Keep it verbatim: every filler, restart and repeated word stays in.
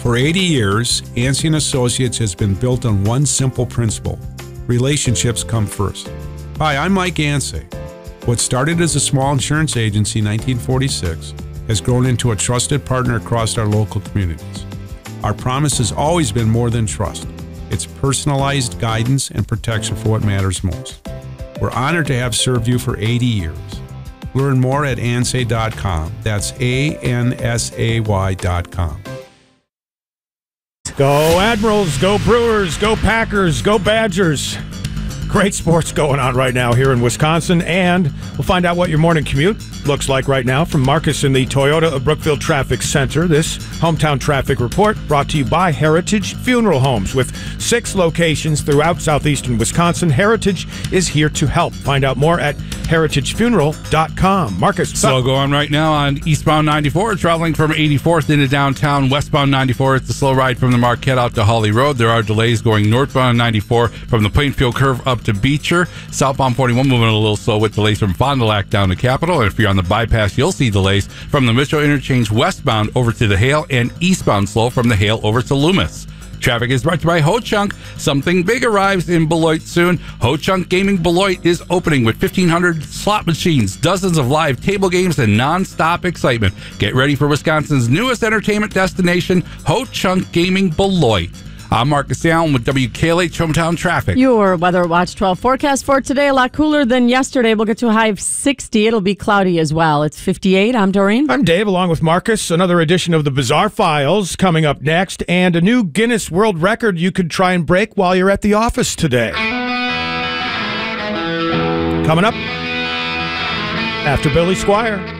For eighty years, Ansey and Associates has been built on one simple principle: relationships come first. Hi, I'm Mike Ansey. What started as a small insurance agency in nineteen forty-six has grown into a trusted partner across our local communities. Our promise has always been more than trust. It's personalized guidance and protection for what matters most. We're honored to have served you for eighty years. Learn more at ansay dot com. That's A N S A Y dot com. Go Admirals, go Brewers, go Packers, go Badgers. Great sports going on right now here in Wisconsin, and we'll find out what your morning commute looks like right now from Marcus in the Toyota of Brookfield Traffic Center. This hometown traffic report brought to you by Heritage Funeral Homes. With six locations throughout southeastern Wisconsin, Heritage is here to help. Find out more at heritage funeral dot com. Marcus, so going right now on eastbound ninety-four, traveling from eighty-fourth into downtown. Westbound ninety-four, it's the slow ride from the Marquette out to Holly Road. There are delays going northbound ninety-four from the Plainfield curve up to Beecher. Southbound forty-one moving a little slow with delays from Fond du Lac down to Capitol. And if you're on the bypass, you'll see delays from the Mitchell Interchange westbound over to the Hale, and eastbound slow from the Hale over to Loomis. Traffic is brought to you by Ho-Chunk. Something big arrives in Beloit soon. Ho-Chunk Gaming Beloit is opening with fifteen hundred slot machines, dozens of live table games, and non-stop excitement. Get ready for Wisconsin's newest entertainment destination, Ho-Chunk Gaming Beloit. I'm Marcus Allen with W K L H Hometown Traffic. Your Weather Watch twelve forecast for today, a lot cooler than yesterday. We'll get to a high of sixty. It'll be cloudy as well. It's fifty-eight. I'm Doreen. I'm Dave, along with Marcus. Another edition of the Bizarre Files coming up next, and a new Guinness World Record you could try and break while you're at the office today. Coming up after Billy Squire.